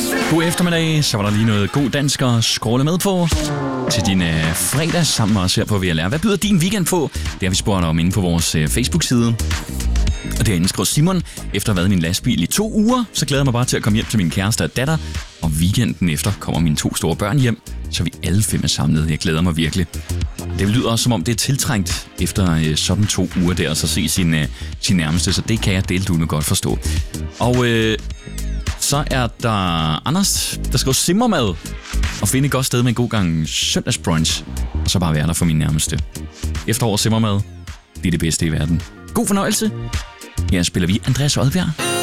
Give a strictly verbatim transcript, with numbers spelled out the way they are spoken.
God eftermiddag, så var der lige noget god dansk at scrolle med på til din øh, fredag sammen med os her på V L R. Hvad byder din weekend på? Det har vi spurgt om inde på vores øh, Facebook-side. Og derinde skriver Simon, efter at have været i min lastbil i to uger, så glæder jeg mig bare til at komme hjem til min kæreste og datter. Og weekenden efter kommer mine to store børn hjem, så vi alle fem er samlet. Jeg glæder mig virkelig. Det lyder også som om det er tiltrængt efter øh, sådan to uger der, så se sin, øh, sin nærmeste, så det kan jeg dele du nu godt forstå. Og øh, så er der Anders, der skriver simmermad og finde et godt sted med en god gang søndagsbrunch, og så bare være der for min nærmeste. Efterår simmermad, det er det bedste i verden. God fornøjelse. Her spiller vi Andreas Odbjerg.